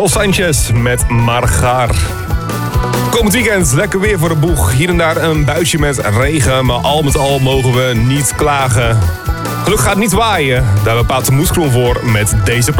Ros Sanchez met Margar. Komend weekend lekker weer voor de boeg. Hier en daar een buitje met regen, maar al met al mogen we niet klagen. Gelukkig gaat het niet waaien. Daar bepaalt de Moeskroen voor met deze plaat.